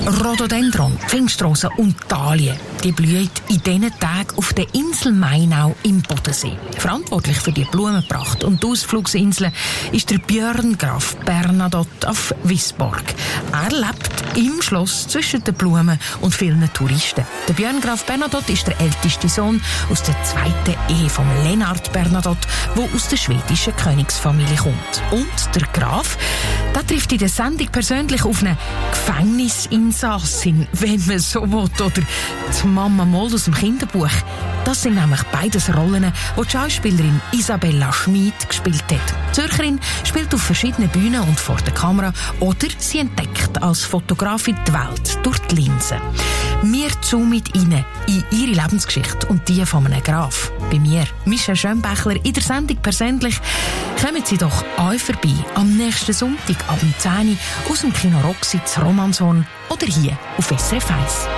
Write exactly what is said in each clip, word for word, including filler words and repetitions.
Rhododendron, Pfingstrosen und Dahlien, die blühen in diesen Tagen auf der Insel Mainau im Bodensee. Verantwortlich für die Blumenpracht und die Ausflugsinseln ist der Björn Graf Bernadotte auf Wisborg. Er lebt im Schloss zwischen den Blumen und vielen Touristen. Der Björn Graf Bernadotte ist der älteste Sohn aus der zweiten Ehe von Lennart Bernadotte, der aus der schwedischen Königsfamilie kommt. Und der Graf, der trifft in der Sendung persönlich auf eine Gefängnisinsassin, wenn man so will, oder die Mama Moll aus dem Kinderbuch. Das sind nämlich beides Rollen, die die Schauspielerin Isabella Schmid gespielt hat. Die Zürcherin spielt auf verschiedenen Bühnen und vor der Kamera oder sie entdeckt als Fotografin die Welt durch die Linse. Wir zoomen rein in ihre Lebensgeschichte und die von einem Graf. Bei mir, Michelle Schönbächler, in der Sendung persönlich. Kommen Sie doch euch vorbei am nächsten Sonntag ab zehn Uhr aus dem Kino Roxy zu Romanshorn oder hier auf S R F eins.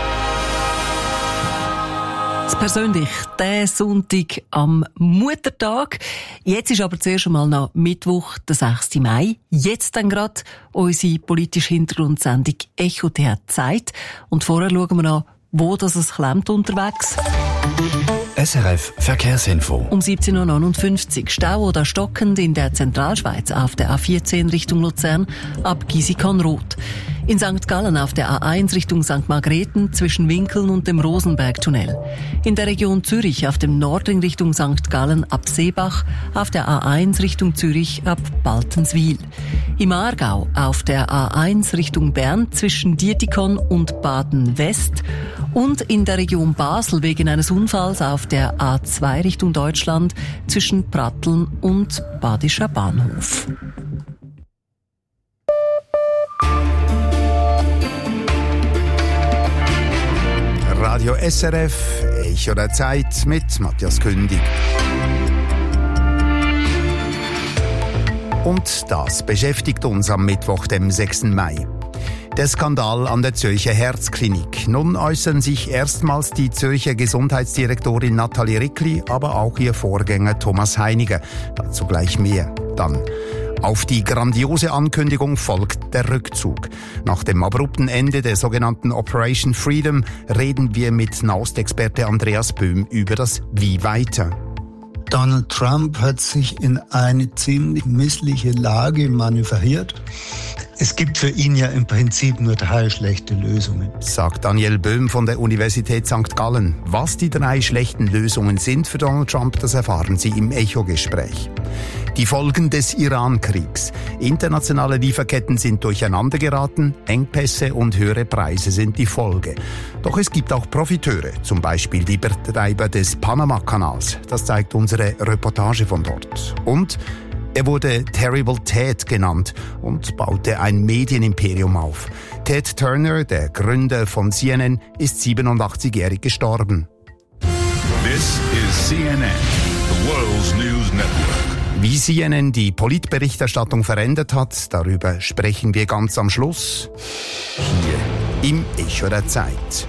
Persönlich, der Sonntag am Muttertag. Jetzt ist aber zuerst einmal noch Mittwoch, der sechsten Mai. Jetzt dann gerade unsere politische Hintergrundsendung Echo T H Zeit. Und vorher schauen wir noch, wo das es klemmt unterwegs. S R F Verkehrsinfo. Um siebzehn Uhr neunundfünfzig Stau oder stockend in der Zentralschweiz auf der A vierzehn Richtung Luzern ab Gisikon-Roth. In Sankt Gallen auf der A eins Richtung Sankt Margrethen zwischen Winkeln und dem Rosenbergtunnel. In der Region Zürich auf dem Nordring Richtung Sankt Gallen ab Seebach, auf der A eins Richtung Zürich ab Baltenswil. Im Aargau auf der A eins Richtung Bern zwischen Dietikon und Baden-West und in der Region Basel wegen eines Unfalls auf der A zwei Richtung Deutschland zwischen Pratteln und Badischer Bahnhof. Radio S R F, Echo der Zeit mit Matthias Kündig. Und das beschäftigt uns am Mittwoch, dem sechsten Mai. Der Skandal an der Zürcher Herzklinik. Nun äußern sich erstmals die Zürcher Gesundheitsdirektorin Nathalie Rickli, aber auch ihr Vorgänger Thomas Heiniger. Dazu gleich mehr. Dann auf die grandiose Ankündigung folgt der Rückzug. Nach dem abrupten Ende der sogenannten Operation Freedom reden wir mit Nahostexperte Andreas Böhm über das Wie weiter. Donald Trump hat sich in eine ziemlich missliche Lage manövriert. Es gibt für ihn ja im Prinzip nur drei schlechte Lösungen, sagt Daniel Böhm von der Universität Sankt Gallen. Was die drei schlechten Lösungen sind für Donald Trump, das erfahren Sie im Echo-Gespräch. Die Folgen des Iran-Kriegs. Internationale Lieferketten sind durcheinander geraten, Engpässe und höhere Preise sind die Folge. Doch es gibt auch Profiteure, zum Beispiel die Betreiber des Panama-Kanals. Das zeigt unsere Reportage von dort. Und er wurde Terrible Ted genannt und baute ein Medienimperium auf. Ted Turner, der Gründer von C N N, ist siebenundachtzigjährig gestorben. This is C N N, the world's news network. Wie C N N die Politberichterstattung verändert hat, darüber sprechen wir ganz am Schluss. Hier im Echo der Zeit.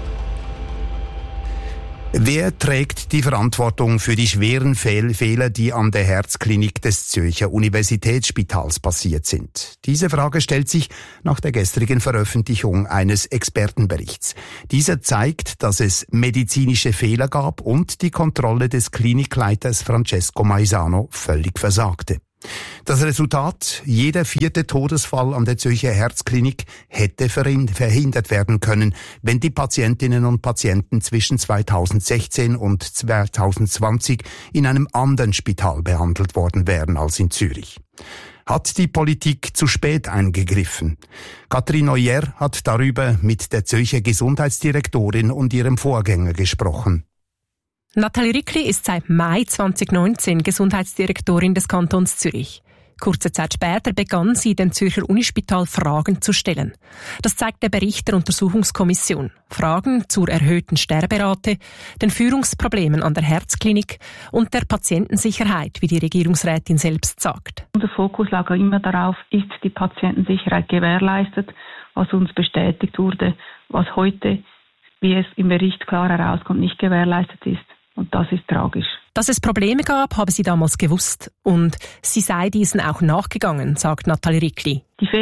Wer trägt die Verantwortung für die schweren Fehl- Fehler, die an der Herzklinik des Zürcher Universitätsspitals passiert sind? Diese Frage stellt sich nach der gestrigen Veröffentlichung eines Expertenberichts. Dieser zeigt, dass es medizinische Fehler gab und die Kontrolle des Klinikleiters Francesco Maisano völlig versagte. Das Resultat: jeder vierte Todesfall an der Zürcher Herzklinik hätte verhindert werden können, wenn die Patientinnen und Patienten zwischen zweitausendsechzehn und zweitausendzwanzig in einem anderen Spital behandelt worden wären als in Zürich. Hat die Politik zu spät eingegriffen? Katrin Neuer hat darüber mit der Zürcher Gesundheitsdirektorin und ihrem Vorgänger gesprochen. Nathalie Rickli ist seit Mai zweitausendneunzehn Gesundheitsdirektorin des Kantons Zürich. Kurze Zeit später begann sie, dem Zürcher Unispital Fragen zu stellen. Das zeigt der Bericht der Untersuchungskommission. Fragen zur erhöhten Sterberate, den Führungsproblemen an der Herzklinik und der Patientensicherheit, wie die Regierungsrätin selbst sagt. Unser Fokus lag immer darauf, ist die Patientensicherheit gewährleistet, was uns bestätigt wurde, was heute, wie es im Bericht klar herauskommt, nicht gewährleistet ist. Und das ist tragisch. Dass es Probleme gab, habe sie damals gewusst. Und sie sei diesen auch nachgegangen, sagt Nathalie Rickli. Die Fehler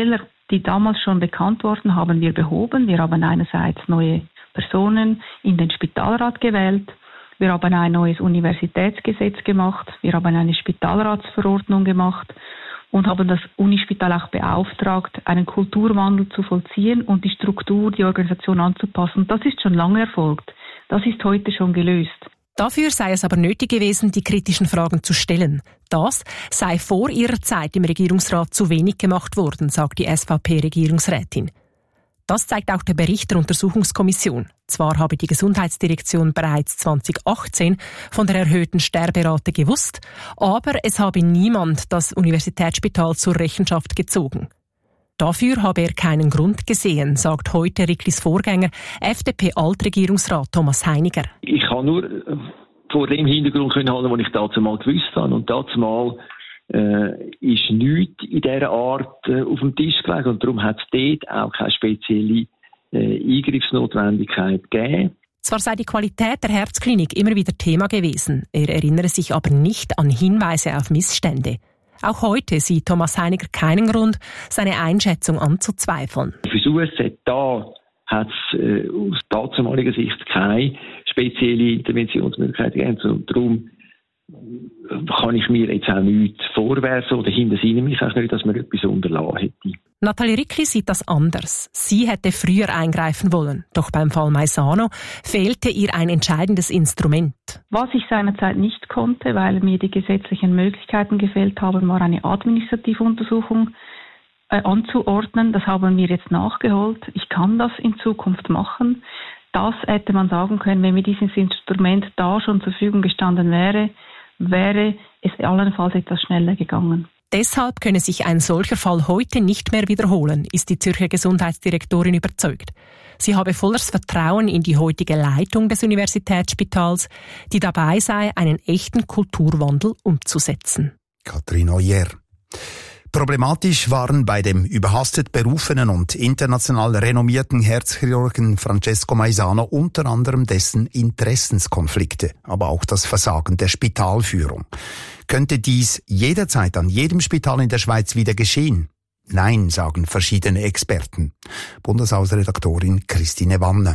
Die damals schon bekannt wurden, haben wir behoben. Wir haben einerseits neue Personen in den Spitalrat gewählt. Wir haben ein neues Universitätsgesetz gemacht. Wir haben eine Spitalratsverordnung gemacht und haben das Unispital auch beauftragt, einen Kulturwandel zu vollziehen und die Struktur, die Organisation anzupassen. Das ist schon lange erfolgt. Das ist heute schon gelöst. Dafür sei es aber nötig gewesen, die kritischen Fragen zu stellen. Das sei vor ihrer Zeit im Regierungsrat zu wenig gemacht worden, sagt die S V P-Regierungsrätin. Das zeigt auch der Bericht der Untersuchungskommission. Zwar habe die Gesundheitsdirektion bereits zwanzig achtzehn von der erhöhten Sterberate gewusst, aber es habe niemand das Universitätsspital zur Rechenschaft gezogen. Dafür habe er keinen Grund gesehen, sagt heute Ricklis Vorgänger, F D P-Altregierungsrat Thomas Heiniger. Ich kann nur vor dem Hintergrund können handeln, was ich dazu mal gewusst habe. Und dazu mal äh, ist nichts in dieser Art äh, auf dem Tisch gelegen. Und darum hat es dort auch keine spezielle äh, Eingriffsnotwendigkeit gegeben. Zwar sei die Qualität der Herzklinik immer wieder Thema gewesen, er erinnere sich aber nicht an Hinweise auf Missstände. Auch heute sieht Thomas Heiniger keinen Grund, seine Einschätzung anzuzweifeln. Für das U S Z da hat es äh, aus damaliger Sicht keine spezielle Interventionsmöglichkeit gegeben. Und darum kann ich mir jetzt auch nichts vorwerfen oder hintersinne mich auch nicht, dass man etwas unterlassen hätte. Nathalie Rickli sieht das anders. Sie hätte früher eingreifen wollen. Doch beim Fall Maisano fehlte ihr ein entscheidendes Instrument. Was ich seinerzeit nicht konnte, weil mir die gesetzlichen Möglichkeiten gefehlt haben, war eine Administrativuntersuchung äh, anzuordnen. Das haben wir jetzt nachgeholt. Ich kann das in Zukunft machen. Das hätte man sagen können, wenn mir dieses Instrument da schon zur Verfügung gestanden wäre, wäre es allenfalls etwas schneller gegangen. Deshalb könne sich ein solcher Fall heute nicht mehr wiederholen, ist die Zürcher Gesundheitsdirektorin überzeugt. Sie habe volles Vertrauen in die heutige Leitung des Universitätsspitals, die dabei sei, einen echten Kulturwandel umzusetzen. Katrin Oyer. Problematisch waren bei dem überhastet berufenen und international renommierten Herzchirurgen Francesco Maisano unter anderem dessen Interessenskonflikte, aber auch das Versagen der Spitalführung. Könnte dies jederzeit an jedem Spital in der Schweiz wieder geschehen? Nein, sagen verschiedene Experten. Bundeshausredaktorin Christine Wanne.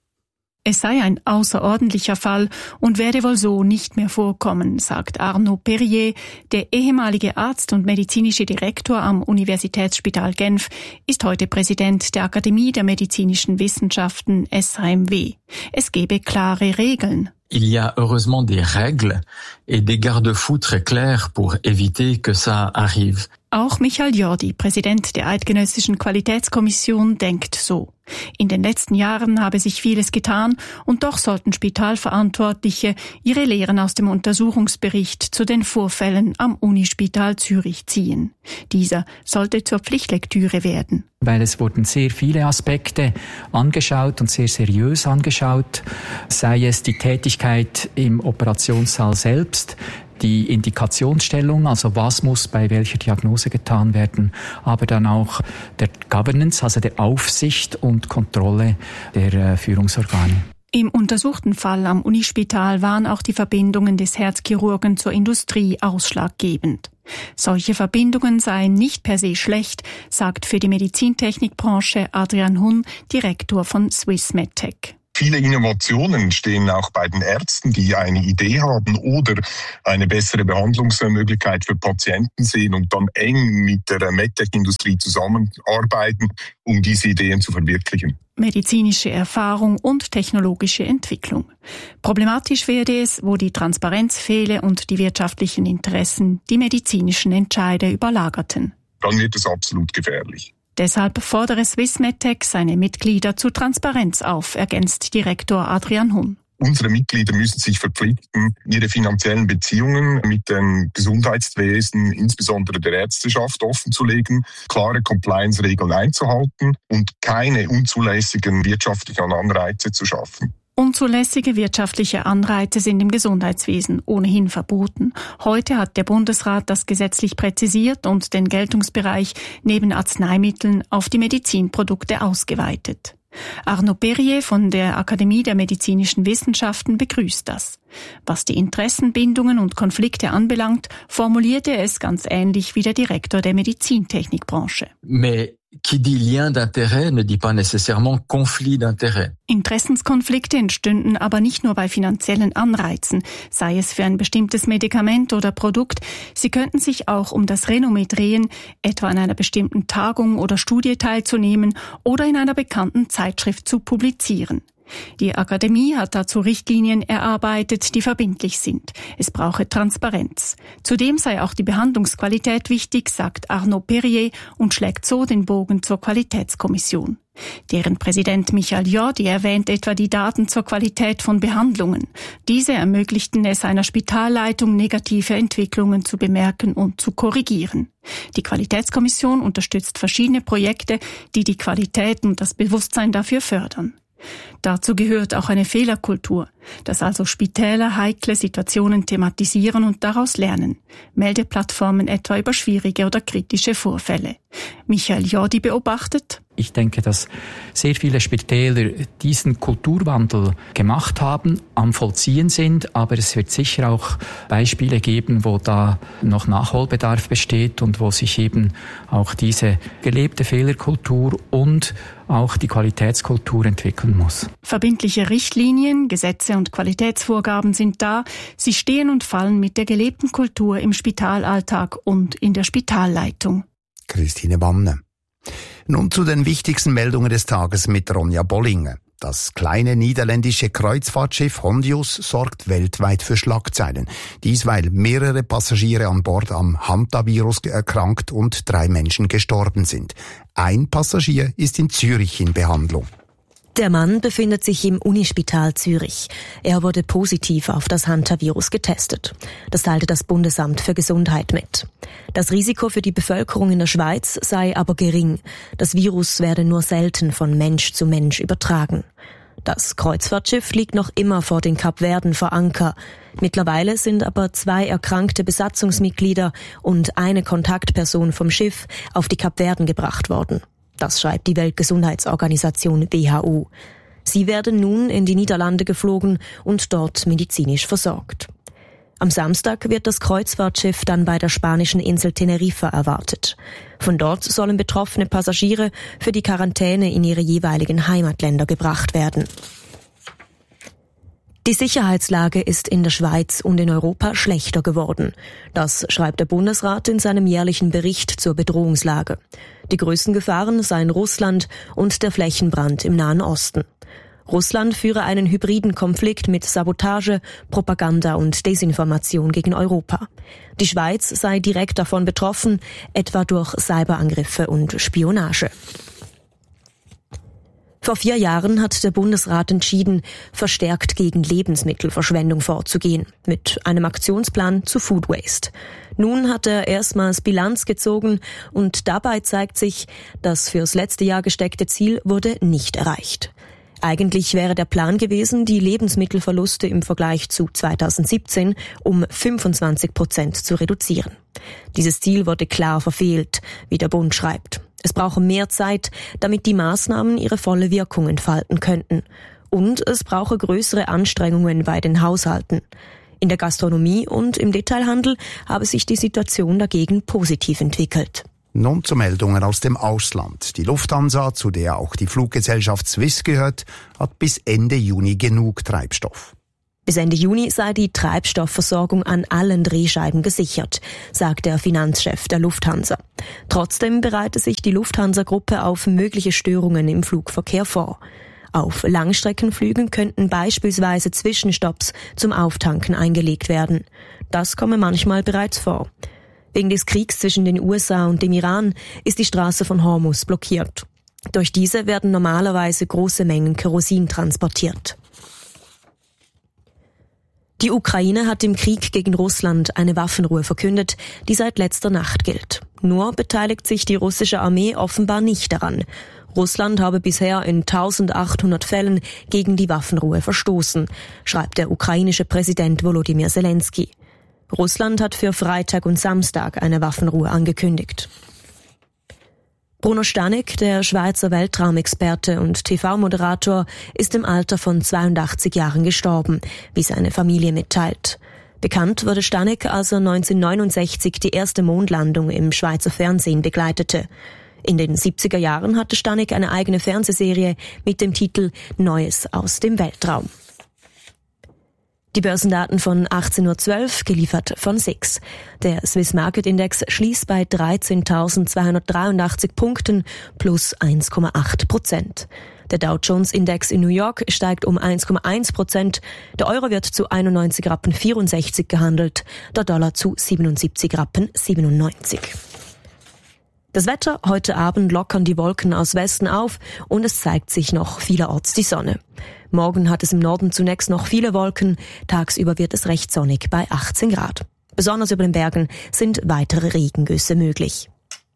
Es sei ein außerordentlicher Fall und werde wohl so nicht mehr vorkommen, sagt Arnaud Perrier. Der ehemalige Arzt und medizinische Direktor am Universitätsspital Genf ist heute Präsident der Akademie der medizinischen Wissenschaften S H M W. Es gebe klare Regeln. Il y a heureusement des règles et des garde-fous très clairs pour éviter que ça arrive. Auch Michael Jordi, Präsident der Eidgenössischen Qualitätskommission, denkt so. In den letzten Jahren habe sich vieles getan und doch sollten Spitalverantwortliche ihre Lehren aus dem Untersuchungsbericht zu den Vorfällen am Unispital Zürich ziehen. Dieser sollte zur Pflichtlektüre werden. Weil es wurden sehr viele Aspekte angeschaut und sehr seriös angeschaut, sei es die Tätigkeit im Operationssaal selbst, die Indikationsstellung, also was muss bei welcher Diagnose getan werden, aber dann auch der Governance, also der Aufsicht und Kontrolle der äh, Führungsorgane. Im untersuchten Fall am Unispital waren auch die Verbindungen des Herzchirurgen zur Industrie ausschlaggebend. Solche Verbindungen seien nicht per se schlecht, sagt für die Medizintechnikbranche Adrian Hun, Direktor von Swiss Medtech. Viele Innovationen entstehen auch bei den Ärzten, die eine Idee haben oder eine bessere Behandlungsmöglichkeit für Patienten sehen und dann eng mit der MedTech-Industrie zusammenarbeiten, um diese Ideen zu verwirklichen. Medizinische Erfahrung und technologische Entwicklung. Problematisch werde es, wo die Transparenz fehle und die wirtschaftlichen Interessen die medizinischen Entscheide überlagerten. Dann wird es absolut gefährlich. Deshalb fordere Swiss Medtech seine Mitglieder zu Transparenz auf, ergänzt Direktor Adrian Hun. Unsere Mitglieder müssen sich verpflichten, ihre finanziellen Beziehungen mit dem Gesundheitswesen, insbesondere der Ärzteschaft, offenzulegen, klare Compliance-Regeln einzuhalten und keine unzulässigen wirtschaftlichen Anreize zu schaffen. Unzulässige wirtschaftliche Anreize sind im Gesundheitswesen ohnehin verboten. Heute hat der Bundesrat das gesetzlich präzisiert und den Geltungsbereich neben Arzneimitteln auf die Medizinprodukte ausgeweitet. Arnaud Perrier von der Akademie der medizinischen Wissenschaften begrüßt das. Was die Interessenbindungen und Konflikte anbelangt, formulierte es ganz ähnlich wie der Direktor der Medizintechnikbranche. Mais qui dit lien d'intérêt ne dit pas nécessairement conflit d'intérêt. Interessenskonflikte entstünden aber nicht nur bei finanziellen Anreizen, sei es für ein bestimmtes Medikament oder Produkt. Sie könnten sich auch um das Renommee drehen, etwa an einer bestimmten Tagung oder Studie teilzunehmen oder in einer bekannten Zeitschrift zu publizieren. Die Akademie hat dazu Richtlinien erarbeitet, die verbindlich sind. Es brauche Transparenz. Zudem sei auch die Behandlungsqualität wichtig, sagt Arnaud Perrier und schlägt so den Bogen zur Qualitätskommission. Deren Präsident Michael Jordi erwähnt etwa die Daten zur Qualität von Behandlungen. Diese ermöglichten es einer Spitalleitung, negative Entwicklungen zu bemerken und zu korrigieren. Die Qualitätskommission unterstützt verschiedene Projekte, die die Qualität und das Bewusstsein dafür fördern. Dazu gehört auch eine Fehlerkultur, dass also Spitäler heikle Situationen thematisieren und daraus lernen. Meldeplattformen etwa über schwierige oder kritische Vorfälle. Michael Jordi beobachtet: Ich denke, dass sehr viele Spitäler diesen Kulturwandel gemacht haben, am Vollziehen sind, aber es wird sicher auch Beispiele geben, wo da noch Nachholbedarf besteht und wo sich eben auch diese gelebte Fehlerkultur und auch die Qualitätskultur entwickeln muss. Verbindliche Richtlinien, Gesetze und Qualitätsvorgaben sind da. Sie stehen und fallen mit der gelebten Kultur im Spitalalltag und in der Spitalleitung. Christine Bamne. Nun zu den wichtigsten Meldungen des Tages mit Ronja Bollinger. Das kleine niederländische Kreuzfahrtschiff Hondius sorgt weltweit für Schlagzeilen. Dies, weil mehrere Passagiere an Bord am Hantavirus erkrankt und drei Menschen gestorben sind. Ein Passagier ist in Zürich in Behandlung. Der Mann befindet sich im Unispital Zürich. Er wurde positiv auf das Hantavirus getestet. Das teilte das Bundesamt für Gesundheit mit. Das Risiko für die Bevölkerung in der Schweiz sei aber gering. Das Virus werde nur selten von Mensch zu Mensch übertragen. Das Kreuzfahrtschiff liegt noch immer vor den Kapverden vor Anker. Mittlerweile sind aber zwei erkrankte Besatzungsmitglieder und eine Kontaktperson vom Schiff auf die Kapverden gebracht worden. Das schreibt die Weltgesundheitsorganisation W H O. Sie werden nun in die Niederlande geflogen und dort medizinisch versorgt. Am Samstag wird das Kreuzfahrtschiff dann bei der spanischen Insel Teneriffa erwartet. Von dort sollen betroffene Passagiere für die Quarantäne in ihre jeweiligen Heimatländer gebracht werden. Die Sicherheitslage ist in der Schweiz und in Europa schlechter geworden. Das schreibt der Bundesrat in seinem jährlichen Bericht zur Bedrohungslage. Die größten Gefahren seien Russland und der Flächenbrand im Nahen Osten. Russland führe einen hybriden Konflikt mit Sabotage, Propaganda und Desinformation gegen Europa. Die Schweiz sei direkt davon betroffen, etwa durch Cyberangriffe und Spionage. Vor vier Jahren hat der Bundesrat entschieden, verstärkt gegen Lebensmittelverschwendung vorzugehen, mit einem Aktionsplan zu Food Waste. Nun hat er erstmals Bilanz gezogen und dabei zeigt sich, das fürs letzte Jahr gesteckte Ziel wurde nicht erreicht. Eigentlich wäre der Plan gewesen, die Lebensmittelverluste im Vergleich zu zweitausendsiebzehn um fünfundzwanzig Prozent zu reduzieren. Dieses Ziel wurde klar verfehlt, wie der Bund schreibt. Es brauche mehr Zeit, damit die Maßnahmen ihre volle Wirkung entfalten könnten. Und es brauche größere Anstrengungen bei den Haushalten. In der Gastronomie und im Detailhandel habe sich die Situation dagegen positiv entwickelt. Nun zu Meldungen aus dem Ausland. Die Lufthansa, zu der auch die Fluggesellschaft Swiss gehört, hat bis Ende Juni genug Treibstoff. Bis Ende Juni sei die Treibstoffversorgung an allen Drehscheiben gesichert, sagt der Finanzchef der Lufthansa. Trotzdem bereite sich die Lufthansa-Gruppe auf mögliche Störungen im Flugverkehr vor. Auf Langstreckenflügen könnten beispielsweise Zwischenstopps zum Auftanken eingelegt werden. Das komme manchmal bereits vor. Wegen des Kriegs zwischen den U S A und dem Iran ist die Straße von Hormuz blockiert. Durch diese werden normalerweise große Mengen Kerosin transportiert. Die Ukraine hat im Krieg gegen Russland eine Waffenruhe verkündet, die seit letzter Nacht gilt. Nur beteiligt sich die russische Armee offenbar nicht daran. Russland habe bisher in eintausendachthundert Fällen gegen die Waffenruhe verstoßen, schreibt der ukrainische Präsident Volodymyr Zelensky. Russland hat für Freitag und Samstag eine Waffenruhe angekündigt. Bruno Stanek, der Schweizer Weltraumexperte und T V-Moderator, ist im Alter von zweiundachtzig Jahren gestorben, wie seine Familie mitteilt. Bekannt wurde Stanek, als er neunzehnhundertneunundsechzig die erste Mondlandung im Schweizer Fernsehen begleitete. In den siebziger Jahren hatte Stanek eine eigene Fernsehserie mit dem Titel Neues aus dem Weltraum. Die Börsendaten von achtzehn Uhr zwölf, geliefert von S I X. Der Swiss Market Index schließt bei dreizehntausendzweihundertdreiundachtzig Punkten plus eins Komma acht Prozent. Der Dow Jones Index in New York steigt um eins Komma eins Prozent. Der Euro wird zu einundneunzig Rappen vierundsechzig gehandelt, der Dollar zu siebenundsiebzig Rappen siebenundneunzig. Das Wetter: heute Abend lockern die Wolken aus Westen auf und es zeigt sich noch vielerorts die Sonne. Morgen hat es im Norden zunächst noch viele Wolken, tagsüber wird es recht sonnig bei achtzehn Grad. Besonders über den Bergen sind weitere Regengüsse möglich.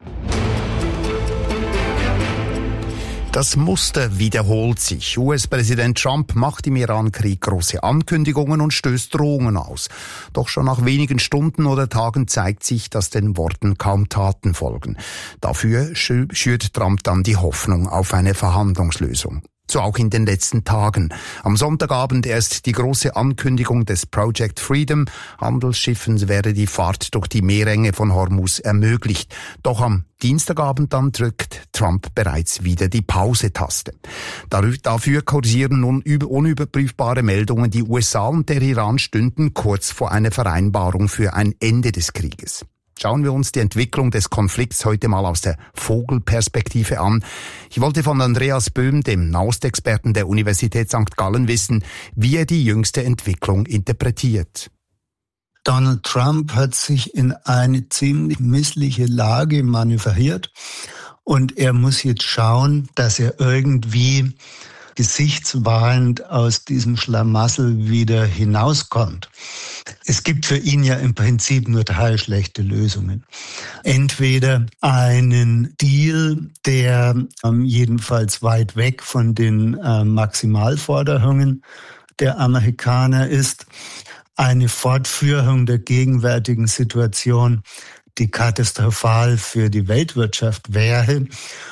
Das Muster wiederholt sich. U S-Präsident Trump macht im Iran-Krieg große Ankündigungen und stößt Drohungen aus. Doch schon nach wenigen Stunden oder Tagen zeigt sich, dass den Worten kaum Taten folgen. Dafür schürt Trump dann die Hoffnung auf eine Verhandlungslösung. So auch in den letzten Tagen. Am Sonntagabend erst die große Ankündigung des Project Freedom. Handelsschiffen werde die Fahrt durch die Meerenge von Hormuz ermöglicht. Doch am Dienstagabend dann drückt Trump bereits wieder die Pause-Taste. Dafür kursieren nun unüberprüfbare Meldungen, die U S A und der Iran stünden kurz vor einer Vereinbarung für ein Ende des Krieges. Schauen wir uns die Entwicklung des Konflikts heute mal aus der Vogelperspektive an. Ich wollte von Andreas Böhm, dem Nahostexperten der Universität Sankt Gallen, wissen, wie er die jüngste Entwicklung interpretiert. Donald Trump hat sich in eine ziemlich missliche Lage manövriert und er muss jetzt schauen, dass er irgendwie gesichtswahrend aus diesem Schlamassel wieder hinauskommt. Es gibt für ihn ja im Prinzip nur drei schlechte Lösungen. Entweder einen Deal, der ähm, jedenfalls weit weg von den äh, Maximalforderungen der Amerikaner ist, eine Fortführung der gegenwärtigen Situation, die katastrophal für die Weltwirtschaft wäre,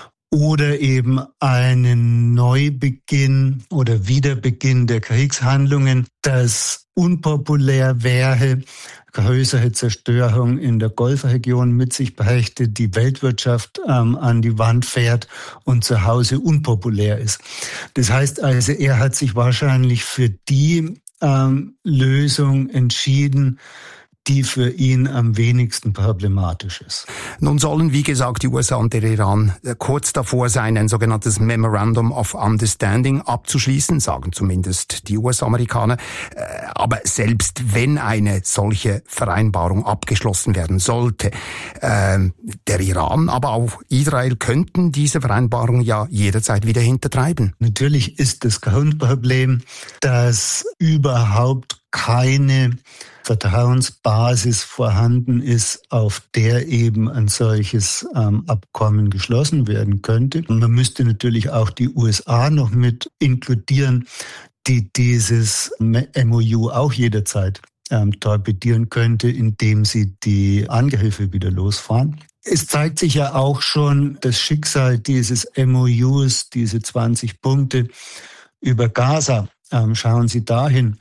oder eben einen Neubeginn oder Wiederbeginn der Kriegshandlungen, das unpopulär wäre, größere Zerstörung in der Golfregion mit sich brächte, die Weltwirtschaft ähm, an die Wand fährt und zu Hause unpopulär ist. Das heißt also, er hat sich wahrscheinlich für die ähm, Lösung entschieden, die für ihn am wenigsten problematisch ist. Nun sollen, wie gesagt, die U S A und der Iran kurz davor sein, ein sogenanntes Memorandum of Understanding abzuschließen, sagen zumindest die U S-Amerikaner. Aber selbst wenn eine solche Vereinbarung abgeschlossen werden sollte, äh, der Iran, aber auch Israel könnten diese Vereinbarung ja jederzeit wieder hintertreiben. Natürlich ist das Grundproblem, dass überhaupt keine Vertrauensbasis vorhanden ist, auf der eben ein solches ähm, Abkommen geschlossen werden könnte. Und man müsste natürlich auch die U S A noch mit inkludieren, die dieses M O U auch jederzeit ähm, torpedieren könnte, indem sie die Angriffe wieder losfahren. Es zeigt sich ja auch schon das Schicksal dieses M O Us, diese zwanzig Punkte über Gaza. Ähm, schauen Sie dahin.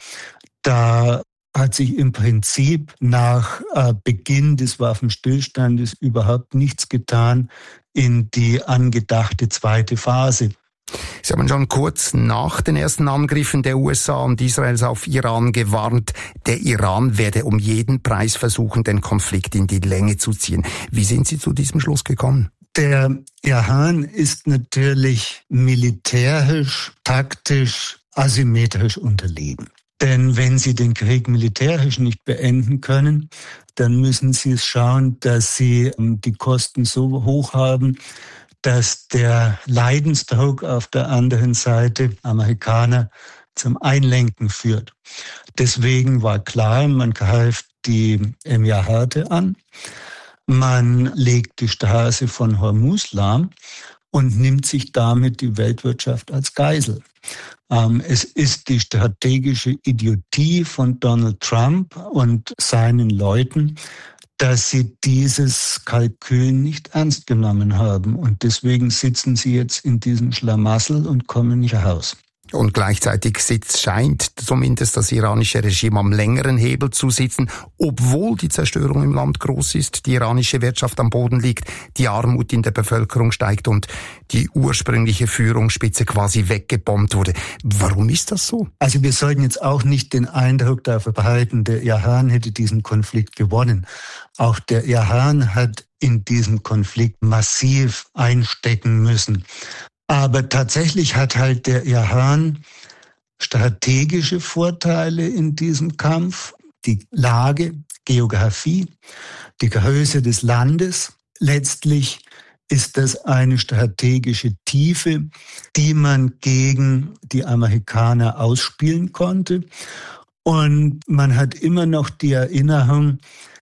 Da hat sich im Prinzip nach äh, Beginn des Waffenstillstandes überhaupt nichts getan in die angedachte zweite Phase. Sie haben schon kurz nach den ersten Angriffen der U S A und Israels auf Iran gewarnt, der Iran werde um jeden Preis versuchen, den Konflikt in die Länge zu ziehen. Wie sind Sie zu diesem Schluss gekommen? Der Iran ist natürlich militärisch, taktisch, asymmetrisch unterlegen. Denn wenn sie den Krieg militärisch nicht beenden können, dann müssen sie es schauen, dass sie die Kosten so hoch haben, dass der Leidensdruck auf der anderen Seite Amerikaner zum Einlenken führt. Deswegen war klar, man greift die Emirate an, man legt die Straße von Hormuz lahm und nimmt sich damit die Weltwirtschaft als Geisel. Ähm, es ist die strategische Idiotie von Donald Trump und seinen Leuten, dass sie dieses Kalkül nicht ernst genommen haben. Und deswegen sitzen sie jetzt in diesem Schlamassel und kommen nicht raus. Und gleichzeitig sitzt, scheint zumindest das iranische Regime am längeren Hebel zu sitzen, obwohl die Zerstörung im Land groß ist, die iranische Wirtschaft am Boden liegt, die Armut in der Bevölkerung steigt und die ursprüngliche Führungsspitze quasi weggebombt wurde. Warum ist das so? Also wir sollten jetzt auch nicht den Eindruck dafür behalten, der Iran hätte diesen Konflikt gewonnen. Auch der Iran hat in diesem Konflikt massiv einstecken müssen. Aber tatsächlich hat halt der Iran strategische Vorteile in diesem Kampf. Die Lage, Geografie, die Größe des Landes. Letztlich ist das eine strategische Tiefe, die man gegen die Amerikaner ausspielen konnte. Und man hat immer noch die Erinnerung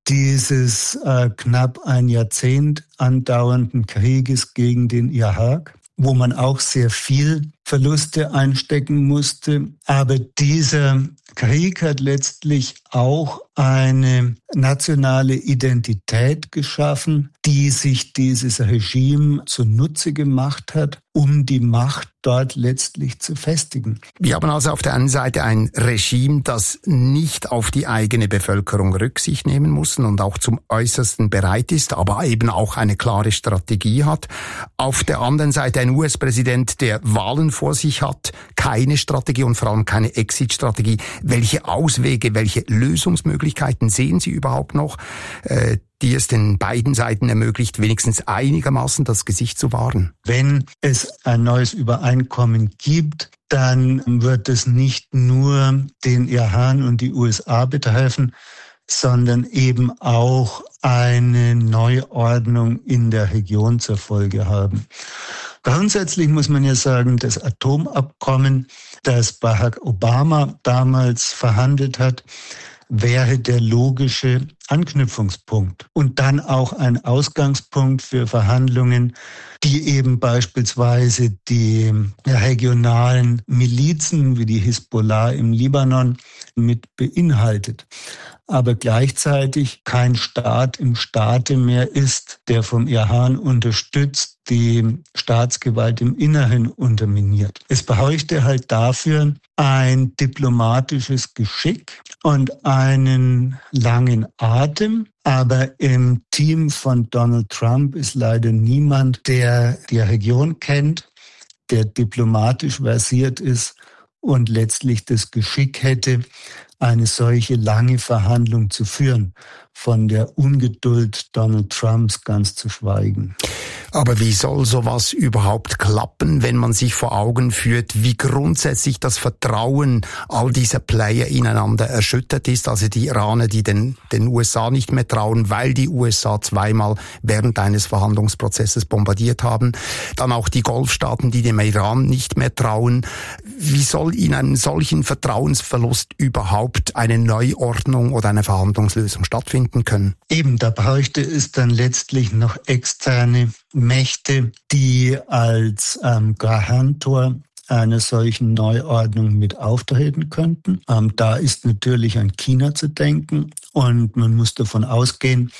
dieses äh, knapp ein Jahrzehnt andauernden Krieges gegen den Irak, wo man auch sehr viel Verluste einstecken musste. Aber dieser Krieg hat letztlich auch eine nationale Identität geschaffen, die sich dieses Regime zunutze gemacht hat, um die Macht dort letztlich zu festigen. Wir haben also auf der einen Seite ein Regime, das nicht auf die eigene Bevölkerung Rücksicht nehmen muss und auch zum Äußersten bereit ist, aber eben auch eine klare Strategie hat. Auf der anderen Seite ein U S-Präsident, der Wahlen vor sich hat, keine Strategie und vor allem keine Exit-Strategie. Welche Auswege, welche Lösungsmöglichkeiten sehen Sie überhaupt noch, äh, die es den beiden Seiten ermöglicht, wenigstens einigermaßen das Gesicht zu wahren? Wenn es ein neues Übereinkommen gibt, dann wird es nicht nur den Iran und die U S A betreffen, sondern eben auch eine Neuordnung in der Region zur Folge haben. Grundsätzlich muss man ja sagen, das Atomabkommen, das Barack Obama damals verhandelt hat, wäre der logische Anknüpfungspunkt und dann auch ein Ausgangspunkt für Verhandlungen, die eben beispielsweise die regionalen Milizen wie die Hisbollah im Libanon mit beinhaltet. Aber gleichzeitig kein Staat im Staate mehr ist, der vom Iran unterstützt, die Staatsgewalt im Inneren unterminiert. Es bräuchte halt dafür ein diplomatisches Geschick und einen langen Atem. Aber im Team von Donald Trump ist leider niemand, der die Region kennt, der diplomatisch versiert ist und letztlich das Geschick hätte, eine solche lange Verhandlung zu führen, von der Ungeduld Donald Trumps ganz zu schweigen. Aber wie soll sowas überhaupt klappen, wenn man sich vor Augen führt, wie grundsätzlich das Vertrauen all dieser Player ineinander erschüttert ist? Also die Iraner, die den, den U S A nicht mehr trauen, weil die U S A zweimal während eines Verhandlungsprozesses bombardiert haben. Dann auch die Golfstaaten, die dem Iran nicht mehr trauen. Wie soll in einem solchen Vertrauensverlust überhaupt eine Neuordnung oder eine Verhandlungslösung stattfinden können? Eben, da bräuchte es dann letztlich noch externe Mächte, die als ähm, Garantor einer solchen Neuordnung mit auftreten könnten. Ähm, da ist natürlich an China zu denken und man muss davon ausgehen,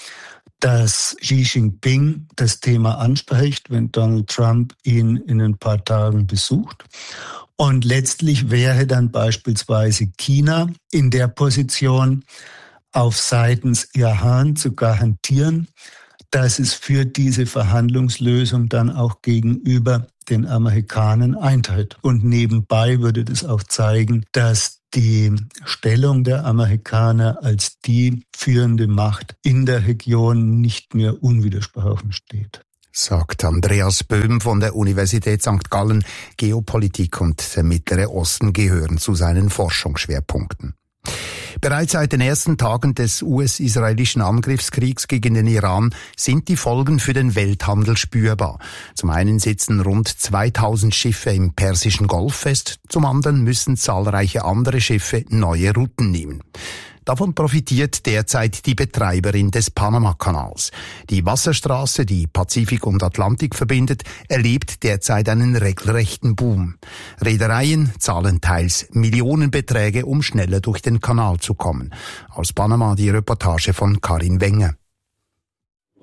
dass Xi Jinping das Thema anspricht, wenn Donald Trump ihn in ein paar Tagen besucht. Und letztlich wäre dann beispielsweise China in der Position, auf seitens Iran zu garantieren, dass es für diese Verhandlungslösung dann auch gegenüber den Amerikanern eintritt. Und nebenbei würde das auch zeigen, dass die Stellung der Amerikaner als die führende Macht in der Region nicht mehr unwidersprochen steht. Sagt Andreas Böhm von der Universität Sankt Gallen. Geopolitik und der Mittlere Osten gehören zu seinen Forschungsschwerpunkten. Bereits seit den ersten Tagen des U S-israelischen Angriffskriegs gegen den Iran sind die Folgen für den Welthandel spürbar. Zum einen sitzen rund zweitausend Schiffe im Persischen Golf fest, zum anderen müssen zahlreiche andere Schiffe neue Routen nehmen. Davon profitiert derzeit die Betreiberin des Panama-Kanals. Die Wasserstraße, die Pazifik und Atlantik verbindet, erlebt derzeit einen regelrechten Boom. Reedereien zahlen teils Millionenbeträge, um schneller durch den Kanal zu kommen. Aus Panama die Reportage von Karin Wenger.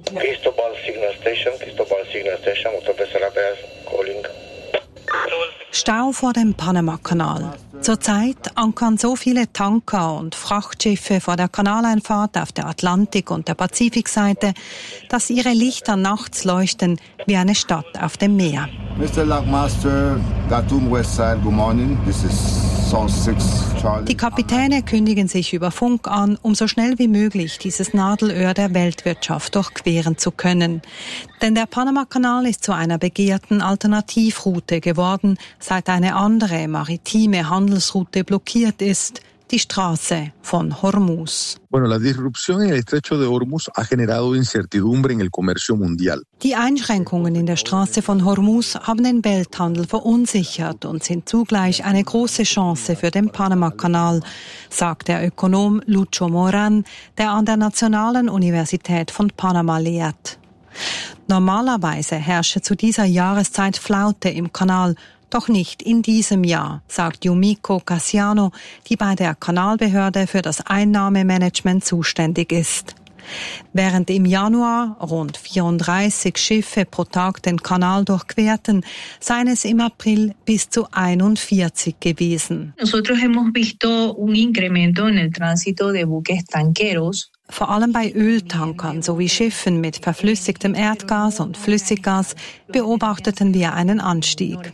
Cristobal Signal Station, Cristobal Signal Station, Autobus Arabia calling. Stau vor dem Panamakanal. Zurzeit ankern so viele Tanker und Frachtschiffe vor der Kanaleinfahrt auf der Atlantik- und der Pazifikseite, dass ihre Lichter nachts leuchten wie eine Stadt auf dem Meer. Mister Lockmaster, Khartoum Westside, good morning. This is Zone six, Charlie. Die Kapitäne kündigen sich über Funk an, um so schnell wie möglich dieses Nadelöhr der Weltwirtschaft durchqueren zu können. Denn der Panamakanal ist zu einer begehrten Alternativroute geworden, seit eine andere maritime Handelsroute blockiert ist, die Straße von Hormuz. Bueno, la disrupción en el estrecho de Hormuz ha generado incertidumbre en el comercio mundial. Die Einschränkungen in der Straße von Hormuz haben den Welthandel verunsichert und sind zugleich eine große Chance für den Panamakanal, sagt der Ökonom Lucho Moran, der an der Nationalen Universität von Panama lehrt. Normalerweise herrsche zu dieser Jahreszeit Flaute im Kanal, doch nicht in diesem Jahr, sagt Yumiko Cassiano, die bei der Kanalbehörde für das Einnahmemanagement zuständig ist. Während im Januar rund vierunddreißig Schiffe pro Tag den Kanal durchquerten, seien es im April bis zu einundvierzig gewesen. Nosotros hemos visto un incremento en el tránsito de buques tanqueros. Vor allem bei Öltankern sowie Schiffen mit verflüssigtem Erdgas und Flüssiggas beobachteten wir einen Anstieg.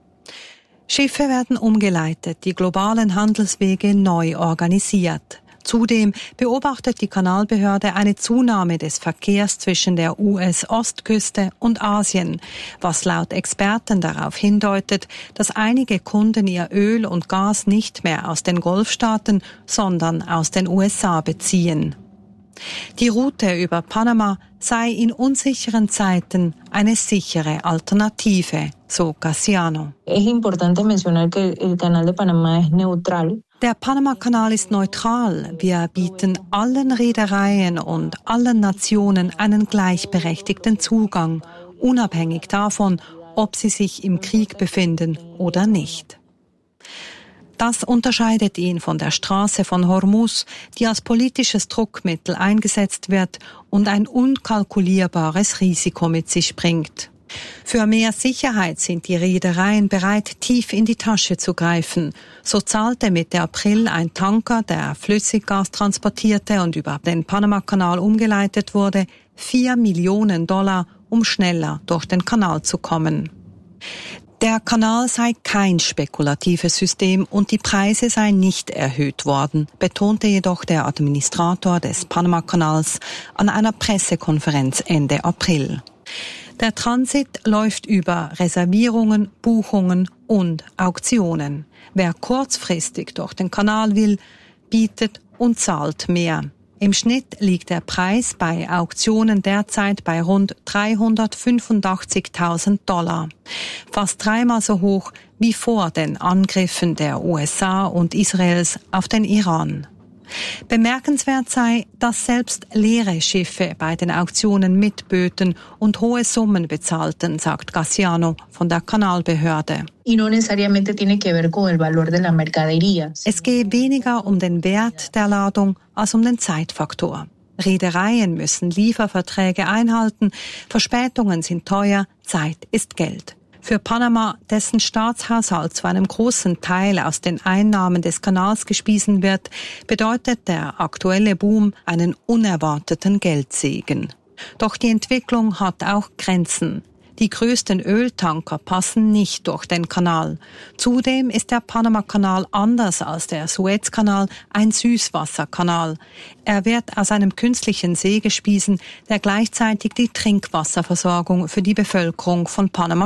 Schiffe werden umgeleitet, die globalen Handelswege neu organisiert. Zudem beobachtet die Kanalbehörde eine Zunahme des Verkehrs zwischen der U S-Ostküste und Asien, was laut Experten darauf hindeutet, dass einige Kunden ihr Öl und Gas nicht mehr aus den Golfstaaten, sondern aus den U S A beziehen. Die Route über Panama sei in unsicheren Zeiten eine sichere Alternative, so Cassiano. Es importante mencionar que el Canal de Panamá es neutral. Der Panama-Kanal ist neutral. Wir bieten allen Reedereien und allen Nationen einen gleichberechtigten Zugang, unabhängig davon, ob sie sich im Krieg befinden oder nicht. Das unterscheidet ihn von der Straße von Hormuz, die als politisches Druckmittel eingesetzt wird und ein unkalkulierbares Risiko mit sich bringt. Für mehr Sicherheit sind die Reedereien bereit, tief in die Tasche zu greifen. So zahlte Mitte April ein Tanker, der Flüssiggas transportierte und über den Panamakanal umgeleitet wurde, vier Millionen Dollar, um schneller durch den Kanal zu kommen. Der Kanal sei kein spekulatives System und die Preise seien nicht erhöht worden, betonte jedoch der Administrator des Panamakanals an einer Pressekonferenz Ende April. Der Transit läuft über Reservierungen, Buchungen und Auktionen. Wer kurzfristig durch den Kanal will, bietet und zahlt mehr. Im Schnitt liegt der Preis bei Auktionen derzeit bei rund dreihundertfünfundachtzigtausend Dollar. Fast dreimal so hoch wie vor den Angriffen der U S A und Israels auf den Iran. Bemerkenswert sei, dass selbst leere Schiffe bei den Auktionen mitböten und hohe Summen bezahlten, sagt Cassiano von der Kanalbehörde. Y no necesariamente tiene que ver con el valor de la mercadería. Es gehe weniger um den Wert der Ladung als um den Zeitfaktor. Reedereien müssen Lieferverträge einhalten, Verspätungen sind teuer, Zeit ist Geld. Für Panama, dessen Staatshaushalt zu einem großen Teil aus den Einnahmen des Kanals gespeisen wird, bedeutet der aktuelle Boom einen unerwarteten Geldsegen. Doch die Entwicklung hat auch Grenzen. Die größten Öltanker passen nicht durch den Kanal. Zudem ist der Panamakanal anders als der Suezkanal ein Süßwasserkanal. Er wird aus einem künstlichen See gespeisen, der gleichzeitig die Trinkwasserversorgung für die Bevölkerung von Panama